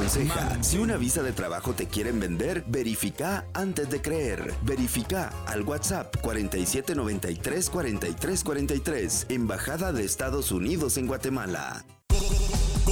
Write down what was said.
aconseja, si una visa de trabajo te quieren vender, verifica antes de creer. Verifica al WhatsApp 4793 4343, Embajada de Estados Unidos en Guatemala.